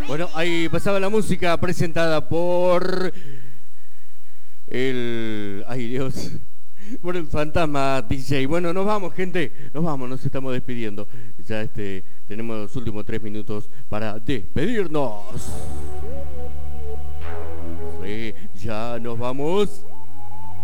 Bueno, ahí pasaba la música presentada por el... Ay, Dios. Por el fantasma DJ. Bueno, nos vamos, gente. Nos vamos, nos estamos despidiendo. Ya tenemos los últimos 3 minutos para despedirnos. Sí, ya nos vamos.